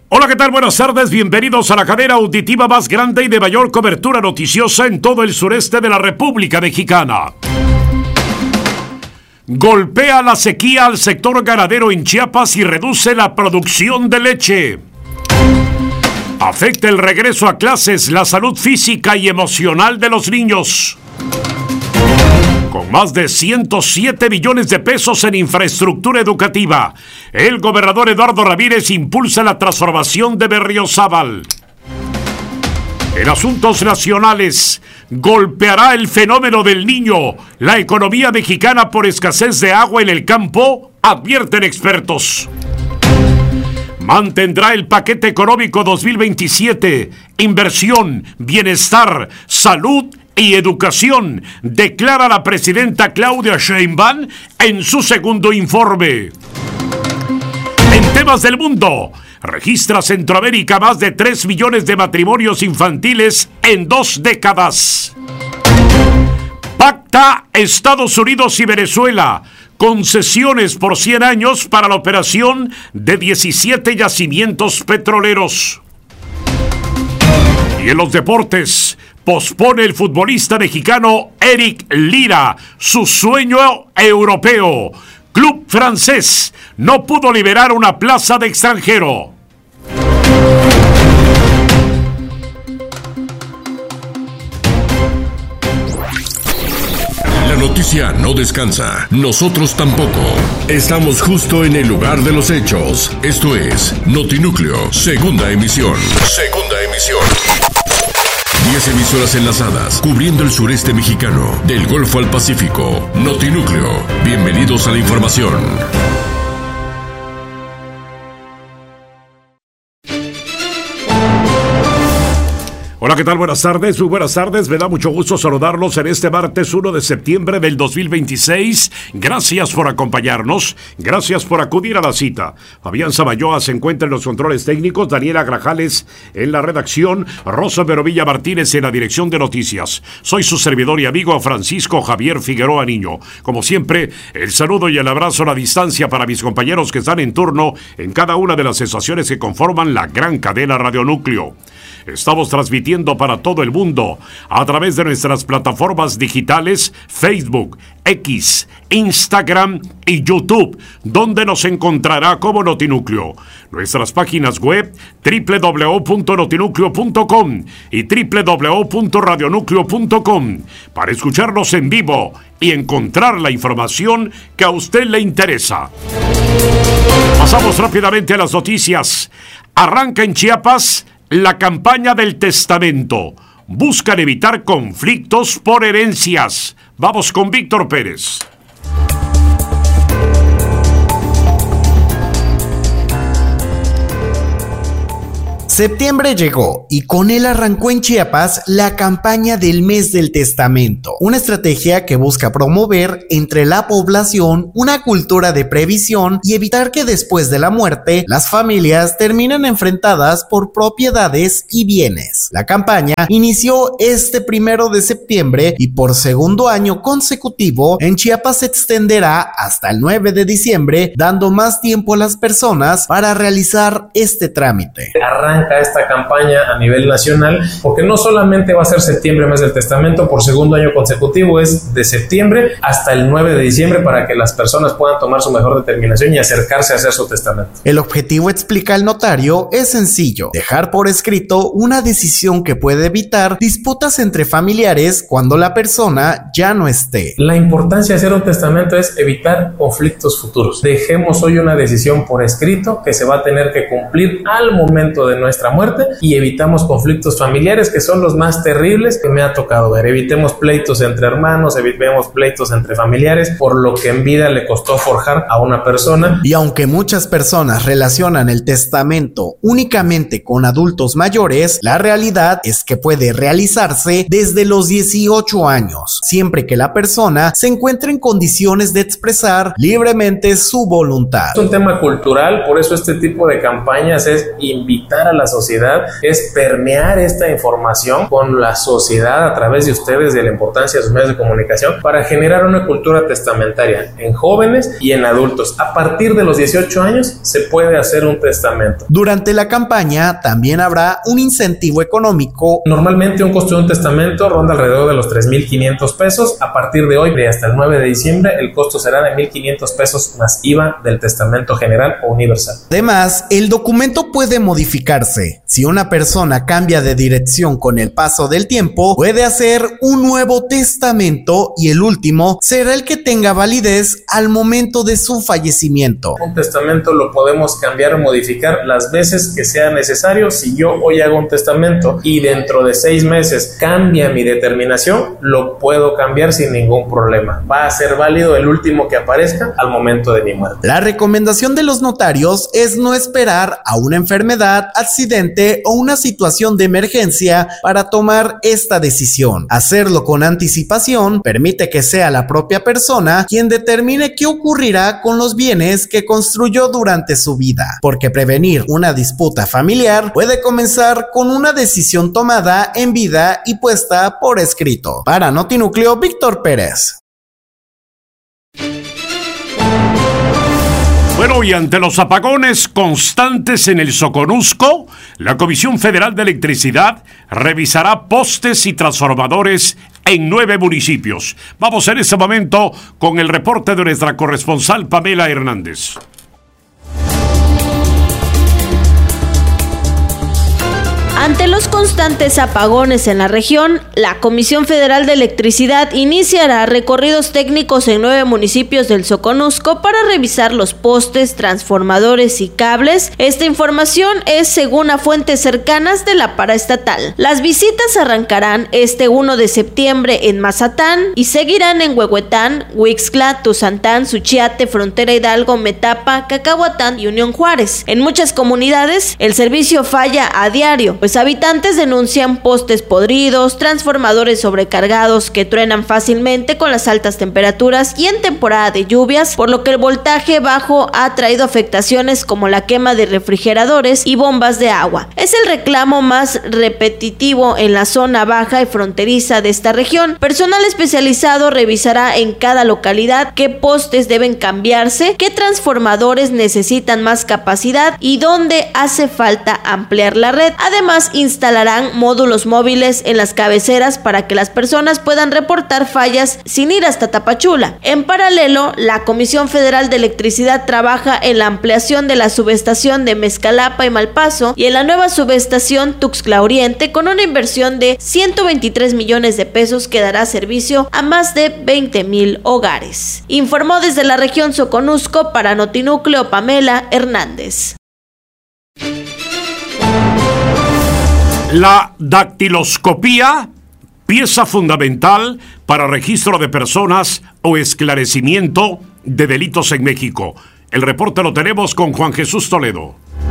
Hola, ¿qué tal? Buenas tardes, bienvenidos a la cadena auditiva más grande y de mayor cobertura noticiosa en todo el sureste de la República Mexicana. Golpea la sequía al sector ganadero en Chiapas y reduce la producción de leche. Afecta el regreso a clases, la salud física y emocional de los niños. Con más de 107 millones de pesos en infraestructura educativa, el gobernador Eduardo Ramírez impulsa la transformación de Berriozábal. En asuntos nacionales, ¿golpeará el fenómeno del Niño la economía mexicana por escasez de agua en el campo? Advierten expertos. Mantendrá el paquete económico 2027, inversión, bienestar, salud y educación, declara la presidenta Claudia Sheinbaum en su segundo informe. En temas del mundo, registra Centroamérica más de 3 millones de matrimonios infantiles en 2 décadas. Pacta Estados Unidos y Venezuela concesiones por 100 años para la operación de 17 yacimientos petroleros. Y en los deportes, pospone el futbolista mexicano Eric Lira su sueño europeo. Club francés no pudo liberar una plaza de extranjero. La noticia no descansa, nosotros tampoco. Estamos justo en el lugar de los hechos. Esto es Notinúcleo, segunda emisión. 10 emisoras enlazadas, cubriendo el sureste mexicano, del Golfo al Pacífico. Notinúcleo, bienvenidos a la información. Hola, ¿qué tal? Buenas tardes, muy buenas tardes. Me da mucho gusto saludarlos en este martes 1 de septiembre del 2026. Gracias por acompañarnos, gracias por acudir a la cita. Fabián Samayoa se encuentra en los controles técnicos, Daniela Grajales en la redacción, Rosa Verovilla Martínez en la dirección de noticias. Soy su servidor y amigo Francisco Javier Figueroa Niño. Como siempre, el saludo y el abrazo a la distancia para mis compañeros que están en turno en cada una de las estaciones que conforman la gran cadena Radionúcleo. Estamos transmitiendo para todo el mundo a través de nuestras plataformas digitales Facebook, X, Instagram y YouTube, donde nos encontrará como Notinúcleo. Nuestras páginas web www.notinúcleo.com y www.radionúcleo.com para escucharnos en vivo y encontrar la información que a usted le interesa. Pasamos rápidamente a las noticias. Arranca en Chiapas la campaña del testamento. Buscan evitar conflictos por herencias. Vamos con Víctor Pérez. Septiembre llegó y con él arrancó en Chiapas la campaña del Mes del Testamento, una estrategia que busca promover entre la población una cultura de previsión y evitar que después de la muerte las familias terminen enfrentadas por propiedades y bienes. La campaña inició este 1 de septiembre y por segundo año consecutivo en Chiapas se extenderá hasta el 9 de diciembre, dando más tiempo a las personas para realizar este trámite. Arranca esta campaña a nivel nacional, porque no solamente va a ser septiembre, Mes del Testamento, por segundo año consecutivo, es de septiembre hasta el 9 de diciembre para que las personas puedan tomar su mejor determinación y acercarse a hacer su testamento. El objetivo, explica el notario, es sencillo: dejar por escrito una decisión que puede evitar disputas entre familiares cuando la persona ya no esté. La importancia de hacer un testamento es evitar conflictos futuros. Dejemos hoy una decisión por escrito que se va a tener que cumplir al momento de nuestra muerte y evitamos conflictos familiares, que son los más terribles que me ha tocado ver. Evitemos pleitos entre hermanos, evitemos pleitos entre familiares por lo que en vida le costó forjar a una persona. Y aunque muchas personas relacionan el testamento únicamente con adultos mayores, la realidad es que puede realizarse desde los 18 años, siempre que la persona se encuentre en condiciones de expresar libremente su voluntad. Es un tema cultural, por eso este tipo de campañas es invitar a las la sociedad es permear esta información con la sociedad a través de ustedes, de la importancia de los medios de comunicación, para generar una cultura testamentaria en jóvenes y en adultos. A partir de los 18 años se puede hacer un testamento. Durante la campaña también habrá un incentivo económico. Normalmente un costo de un testamento ronda alrededor de los 3,500 pesos. A partir de hoy y hasta el 9 de diciembre el costo será de 1,500 pesos más IVA del testamento general o universal. Además, el documento puede modificarse. Si una persona cambia de dirección con el paso del tiempo, puede hacer un nuevo testamento y el último será el que tenga validez al momento de su fallecimiento. Un testamento lo podemos cambiar o modificar las veces que sea necesario. Si yo hoy hago un testamento y dentro de 6 meses cambia mi determinación, lo puedo cambiar sin ningún problema. Va a ser válido el último que aparezca al momento de mi muerte. La recomendación de los notarios es no esperar a una enfermedad, accidente o una situación de emergencia para tomar esta decisión. Hacerlo con anticipación permite que sea la propia persona quien determine qué ocurrirá con los bienes que construyó durante su vida, porque prevenir una disputa familiar puede comenzar con una decisión tomada en vida y puesta por escrito. Para Notinúcleo, Víctor Pérez. Bueno, y ante los apagones constantes en el Soconusco, la Comisión Federal de Electricidad revisará postes y transformadores en 9 municipios. Vamos en este momento con el reporte de nuestra corresponsal Pamela Hernández. Ante los constantes apagones en la región, la Comisión Federal de Electricidad iniciará recorridos técnicos en 9 municipios del Soconusco para revisar los postes, transformadores y cables. Esta información es según a fuentes cercanas de la paraestatal. Las visitas arrancarán este 1 de septiembre en Mazatán y seguirán en Huehuetán, Huixtla, Tuzantán, Suchiate, Frontera Hidalgo, Metapa, Cacahuatán y Unión Juárez. En muchas comunidades, el servicio falla a diario, pues habitantes denuncian postes podridos, transformadores sobrecargados que truenan fácilmente con las altas temperaturas y en temporada de lluvias, por lo que el voltaje bajo ha traído afectaciones como la quema de refrigeradores y bombas de agua. Es el reclamo más repetitivo en la zona baja y fronteriza de esta región. Personal especializado revisará en cada localidad qué postes deben cambiarse, qué transformadores necesitan más capacidad y dónde hace falta ampliar la red. Además, instalarán módulos móviles en las cabeceras para que las personas puedan reportar fallas sin ir hasta Tapachula. En paralelo, la Comisión Federal de Electricidad trabaja en la ampliación de la subestación de Mezcalapa y Malpaso y en la nueva subestación Tuxtla Oriente con una inversión de 123 millones de pesos que dará servicio a más de 20,000 hogares. Informó desde la región Soconusco para Notinúcleo Pamela Hernández. La dactiloscopía, pieza fundamental para registro de personas o esclarecimiento de delitos en México. El reporte lo tenemos con Juan Jesús Toledo.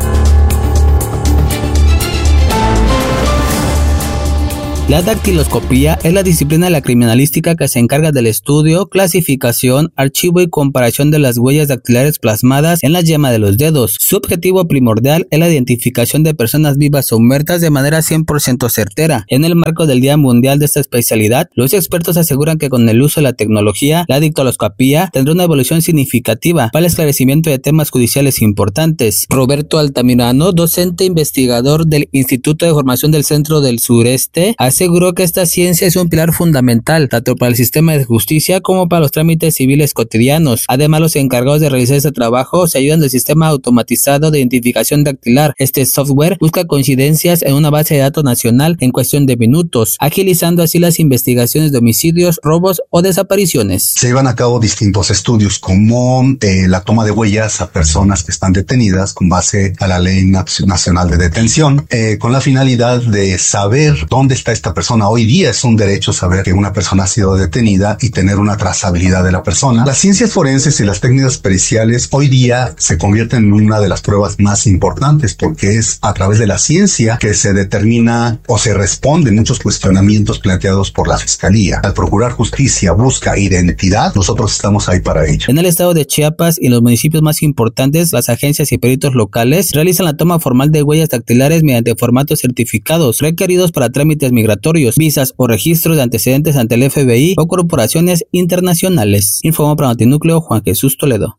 La dactiloscopía es la disciplina de la criminalística que se encarga del estudio, clasificación, archivo y comparación de las huellas dactilares plasmadas en la yema de los dedos. Su objetivo primordial es la identificación de personas vivas o muertas de manera 100% certera. En el marco del Día Mundial de esta especialidad, los expertos aseguran que con el uso de la tecnología, la dactiloscopía tendrá una evolución significativa para el esclarecimiento de temas judiciales importantes. Roberto Altamirano, docente investigador del Instituto de Formación del Centro del Sureste, aseguró que esta ciencia es un pilar fundamental tanto para el sistema de justicia como para los trámites civiles cotidianos. Además, los encargados de realizar este trabajo se ayudan del sistema automatizado de identificación dactilar. Este software busca coincidencias en una base de datos nacional en cuestión de minutos, agilizando así las investigaciones de homicidios, robos o desapariciones. Se llevan a cabo distintos estudios como la toma de huellas a personas que están detenidas con base a la Ley Nacional de Detención, con la finalidad de saber dónde está esta esta persona. Hoy día es un derecho saber que una persona ha sido detenida y tener una trazabilidad de la persona. Las ciencias forenses y las técnicas periciales hoy día se convierten en una de las pruebas más importantes, porque es a través de la ciencia que se determina o se responden muchos cuestionamientos planteados por la Fiscalía. Al procurar justicia busca identidad, nosotros estamos ahí para ello. En el estado de Chiapas y en los municipios más importantes, las agencias y peritos locales realizan la toma formal de huellas dactilares mediante formatos certificados requeridos para trámites migratorios, visas o registros de antecedentes ante el FBI o corporaciones internacionales. Informó para Notinúcleo Juan Jesús Toledo.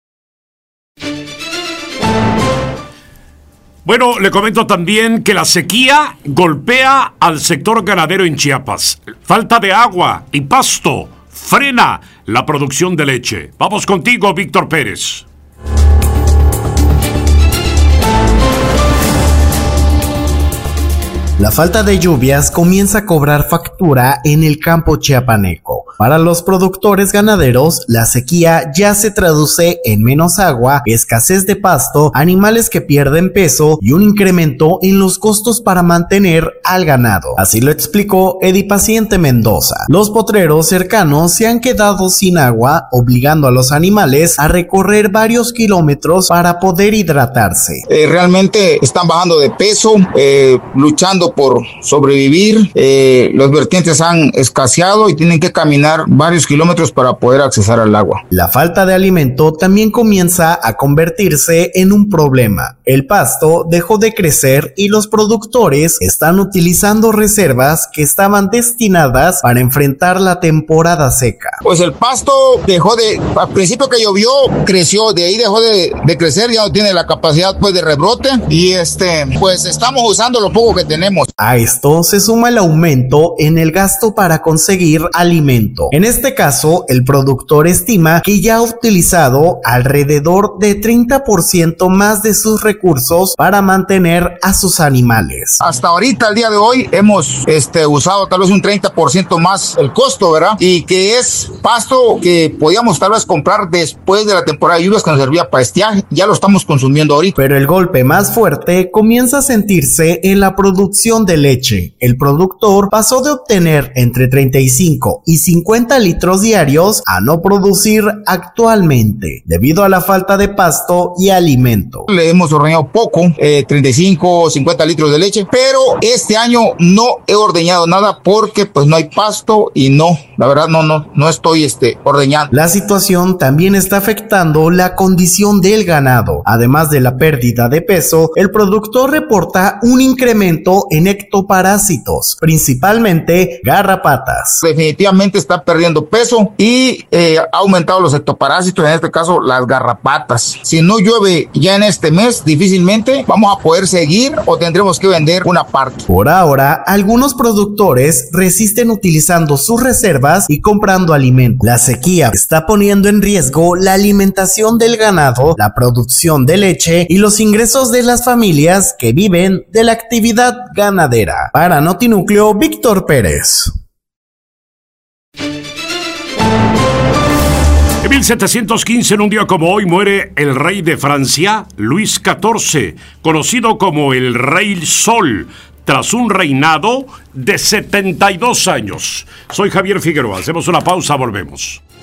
Bueno, le comento también que la sequía golpea al sector ganadero en Chiapas. Falta de agua y pasto frena la producción de leche. Vamos contigo, Víctor Pérez. La falta de lluvias comienza a cobrar factura en el campo chiapaneco. Para los productores ganaderos, la sequía ya se traduce en menos agua, escasez de pasto, animales que pierden peso y un incremento en los costos para mantener al ganado. Así lo explicó Edipaciente Mendoza. Los potreros cercanos se han quedado sin agua, obligando a los animales a recorrer varios kilómetros para poder hidratarse. Realmente están bajando de peso, luchando por sobrevivir. Los vertientes han escaseado y tienen que caminar varios kilómetros para poder accesar al agua. La falta de alimento también comienza a convertirse en un problema. El pasto dejó de crecer y los productores están utilizando reservas que estaban destinadas para enfrentar la temporada seca. Pues el pasto al principio que llovió, creció, de ahí dejó de crecer, ya no tiene la capacidad pues de rebrote y pues estamos usando lo poco que tenemos. A esto se suma el aumento en el gasto para conseguir alimento. En este caso, el productor estima que ya ha utilizado alrededor de 30% más de sus recursos para mantener a sus animales. Hasta ahorita, al día de hoy, hemos usado tal vez un 30% más el costo, ¿verdad? Y que es pasto que podíamos tal vez comprar después de la temporada de lluvias que nos servía para estiaje. Ya lo estamos consumiendo ahorita. Pero el golpe más fuerte comienza a sentirse en la producción de leche. El productor pasó de obtener entre 35 y 50 litros diarios a no producir actualmente, debido a la falta de pasto y alimento. Le hemos ordeñado poco, 35 o 50 litros de leche, pero este año no he ordeñado nada porque pues no hay pasto y la verdad no estoy ordeñando. La situación también está afectando la condición del ganado. Además de la pérdida de peso, el productor reporta un incremento en ectoparásitos, principalmente garrapatas. Definitivamente está perdiendo peso y ha aumentado los ectoparásitos, en este caso las garrapatas. Si no llueve ya en este mes, difícilmente vamos a poder seguir o tendremos que vender una parte. Por ahora, algunos productores resisten utilizando sus reservas y comprando alimento. La sequía está poniendo en riesgo la alimentación del ganado, la producción de leche y los ingresos de las familias que viven de la actividad ganadera. Para Notinúcleo, Víctor Pérez. En 1715, en un día como hoy, muere el rey de Francia, Luis XIV, conocido como el Rey Sol, tras un reinado de 72 años. Soy Javier Figueroa, hacemos una pausa, volvemos.